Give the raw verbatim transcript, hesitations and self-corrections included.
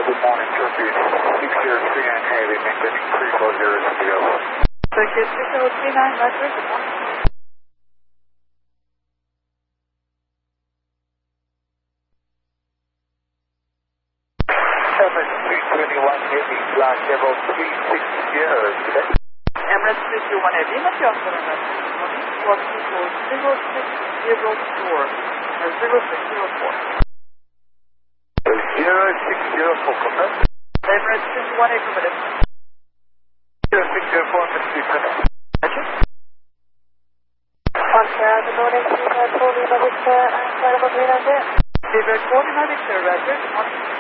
Good morning, Turkey. six zero three nine Heavy, maintaining three four zero zero. Turkey six zero three nine, Roger, good morning. Emirates three twenty-one Heavy, flight level three six zero today. Emirates three two one Heavy, not your answer, Roger. Good morning. Squawk zero six zero four, uh, zero six zero four. zero six zero four, confirm. Emirates three two one Heavy, good zero six zero four, Mississippi, connect. Roger. Foxtrot, good morning, Fever four Lima Victor, and Flight level three nine zero. Fever four Lima Victor, Roger, good morning.